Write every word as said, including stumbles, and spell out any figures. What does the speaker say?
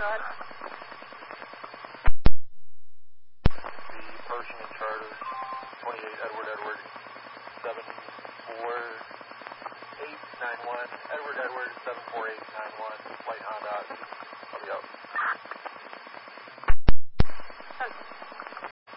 on? The person in charge of twenty-eight Edward Edward seven four eight nine one. Edward Edward seven four eight nine one.